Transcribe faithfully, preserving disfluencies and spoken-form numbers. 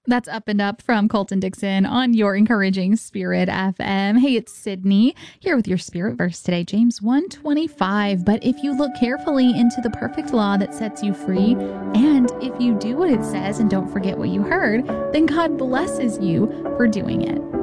That's Up and Up from Colton Dixon on your Encouraging Spirit F M. Hey, it's Sydney here with your Spirit verse today, James one twenty-five. But if you look carefully into the perfect law that sets you free, and if you do what it says and don't forget what you heard, then God blesses you for doing it.